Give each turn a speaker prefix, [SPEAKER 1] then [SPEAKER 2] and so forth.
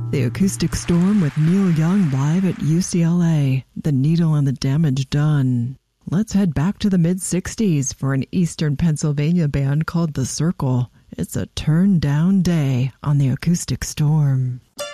[SPEAKER 1] The Acoustic Storm with Neil Young live at UCLA, The Needle and the Damage Done. Let's head back to the mid-60s for an Eastern Pennsylvania band called The Circle. It's a turn-down day on the Acoustic Storm.